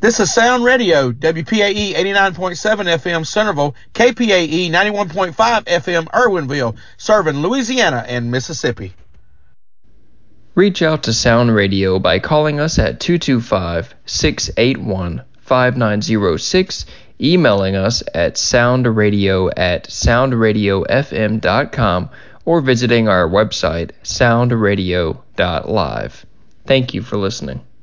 This is Sound Radio, WPAE 89.7 FM Centerville, KPAE 91.5 FM Irwinville, serving Louisiana and Mississippi. Reach out to Sound Radio by calling us at 225-681-5906, emailing us at soundradio@soundradiofm.com, or visiting our website, soundradio.live. Thank you for listening.